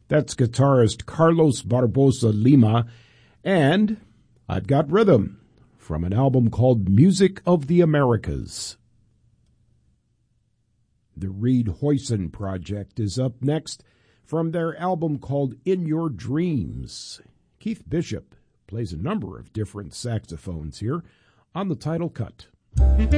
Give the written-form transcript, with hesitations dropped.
That's guitarist Carlos Barbosa Lima, and I've Got Rhythm from an album called Music of the Americas. The Reed Hoyson Project is up next from their album called In Your Dreams. Keith Bishop plays a number of different saxophones here on the title cut.